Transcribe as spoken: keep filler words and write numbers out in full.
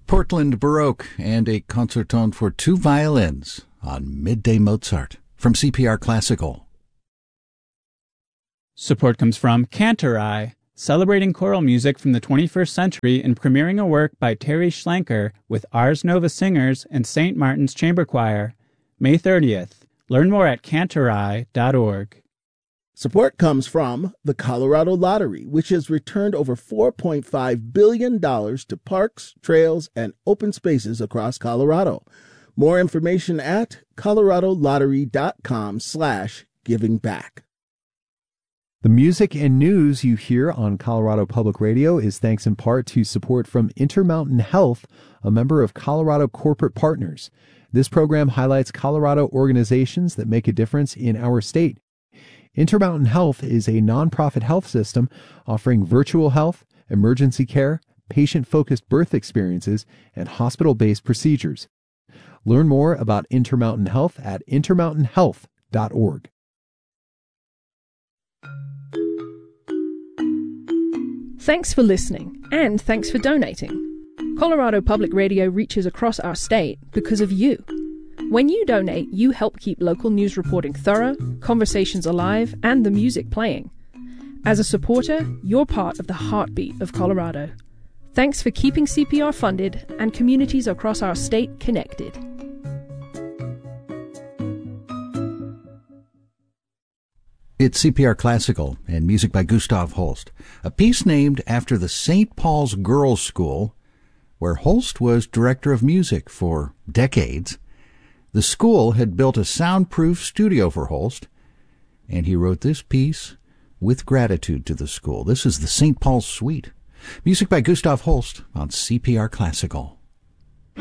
Portland Baroque and a concertone for two violins on Midday Mozart from C P R Classical. Support comes from Cantorai, celebrating choral music from the twenty-first century and premiering a work by Terry Schlenker with Ars Nova Singers and Saint Martin's Chamber Choir, May thirtieth. Learn more at cantorai dot org. Support comes from the Colorado Lottery, which has returned over four point five billion dollars to parks, trails, and open spaces across Colorado. More information at coloradolottery.com slash giving back. The music and news you hear on Colorado Public Radio is thanks in part to support from Intermountain Health, a member of Colorado Corporate Partners. This program highlights Colorado organizations that make a difference in our state. Intermountain Health is a nonprofit health system offering virtual health, emergency care, patient-focused birth experiences, and hospital-based procedures. Learn more about Intermountain Health at intermountain health dot org. Thanks for listening, and thanks for donating. Colorado Public Radio reaches across our state because of you. When you donate, you help keep local news reporting thorough, conversations alive, and the music playing. As a supporter, you're part of the heartbeat of Colorado. Thanks for keeping C P R funded and communities across our state connected. It's C P R Classical and music by Gustav Holst, a piece named after the Saint Paul's Girls' School, where Holst was director of music for decades. The school had built a soundproof studio for Holst, and he wrote this piece with gratitude to the school. This is the Saint Paul's Suite. Music by Gustav Holst on C P R Classical.